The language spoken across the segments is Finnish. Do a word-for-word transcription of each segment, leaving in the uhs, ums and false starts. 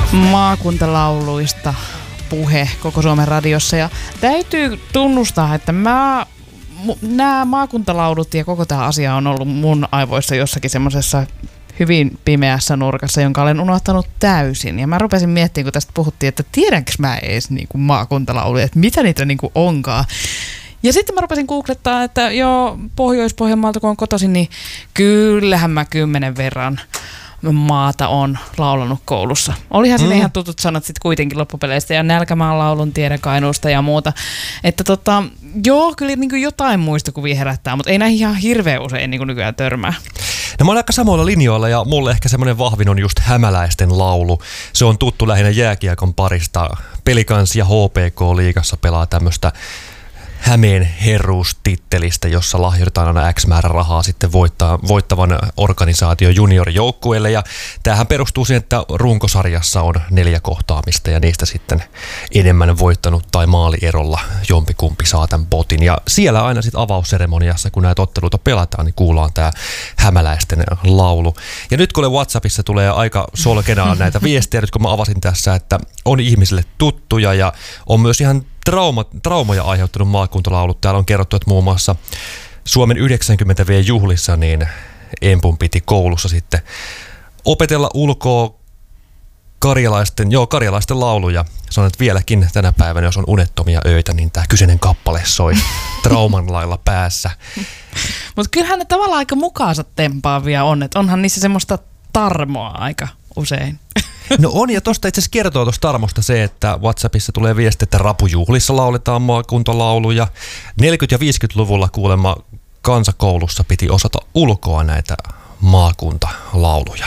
maakuntalauluista puhe koko Suomen radiossa. Ja täytyy tunnustaa, että mä, nämä maakuntalaulut ja koko tämä asia on ollut mun aivoissa jossakin semmoisessa hyvin pimeässä nurkassa, jonka olen unohtanut täysin. Ja mä rupesin miettimään, kun tästä puhuttiin, että tiedänkö mä edes niin kuin maakuntalauluja, että mitä niitä niin kuin onkaan. Ja sitten mä rupesin googlettaa, että joo, Pohjois-Pohjanmaalta kun on kotoisin, niin kyllähän mä kymmenen verran maata on laulanut koulussa. Olihan siinä mm. ihan tutut sanat sitten kuitenkin loppupeleistä ja Nälkämaan laulun tiedä Kainuusta ja muuta. Että tota, joo, kyllä niin kuin jotain muistikuvia herättää, mutta ei näihin ihan hirveän usein niin kuin nykyään törmää. No mä olen aika samoilla linjoilla ja mulle ehkä semmoinen vahvin on just Hämäläisten laulu. Se on tuttu lähinnä jääkiekon parista. Pelikans ja H P K-liigassa pelaa tämmöistä Hämeen herruustittelistä, jossa lahjoitetaan aina X määrä rahaa sitten voittaa, voittavan organisaation juniorijoukkueelle. Ja tämähän perustuu siihen, että runkosarjassa on neljä kohtaamista ja niistä sitten enemmän voittanut tai maalierolla jompikumpi saa tämän potin. Ja siellä aina sitten avausseremoniassa, kun näitä otteluita pelataan, niin kuullaan tämä Hämäläisten laulu. Ja nyt kun WhatsAppissa tulee aika solkenaan näitä viestejä, nyt kun mä avasin tässä, että on ihmisille tuttuja ja on myös ihan Trauma, traumoja aiheuttanut maakuntalaulut. Täällä on kerrottu, että muun muassa Suomen yhdeksänkymmentä vuotisjuhlissa niin Empun piti koulussa sitten opetella ulkoa karjalaisten, joo, karjalaisten lauluja. Sanon, että vieläkin tänä päivänä, jos on unettomia öitä, niin tämä kyseinen kappale soi trauman lailla päässä. Mutta kyllähän ne tavallaan aika mukaansa tempaavia on, että onhan niissä semmoista tarmoa aika usein. No on, ja tuosta itse asiassa kertoo tuosta Tarmosta se, että WhatsAppissa tulee viesti, että rapujuhlissa lauletaan maakuntalauluja. neljäkymmentä- ja viisikymmentäluvulla kuulemma kansakoulussa piti osata ulkoa näitä maakuntalauluja.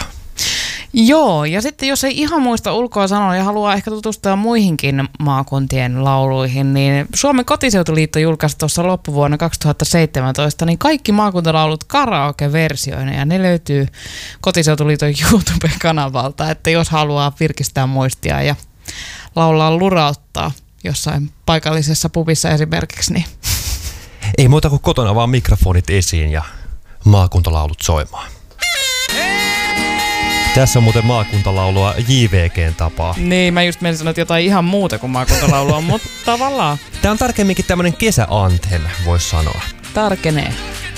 Joo, ja sitten jos ei ihan muista ulkoa sanoa ja haluaa ehkä tutustua muihinkin maakuntien lauluihin, niin Suomen kotiseutuliitto julkaisi tuossa loppuvuonna kaksituhattaseitsemäntoista niin kaikki maakuntalaulut karaoke-versioina, ja ne löytyy Kotiseutuliiton YouTube-kanavalta, että jos haluaa virkistää muistia ja laulaa lurauttaa jossain paikallisessa pubissa esimerkiksi, niin ei muuta kuin kotona vaan mikrofonit esiin ja maakuntalaulut soimaan. Tässä on muuten maakuntalaulua J V G:n tapaa. Niin, mä just menin sanoa jotain ihan muuta kuin maakuntalaulua, mutta tavallaan. Tää on tarkemminkin tämmönen kesäanthem, vois sanoa. Tarkenee.